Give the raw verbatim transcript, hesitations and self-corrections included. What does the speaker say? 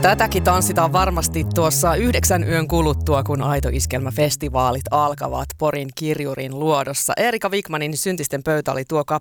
Tätäkin tanssitaan varmasti tuossa yhdeksän yön kuluttua, kun Aito Iskelmä-festivaalit alkavat Porin Kirjurin luodossa. Erika Wikmanin Syntisten pöytä oli tuo kappale.